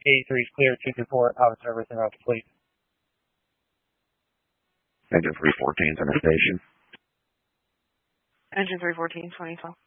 83 is clear, 224, out of service and out to fleet. Engine 314 is in the station. Engine 314, 2012.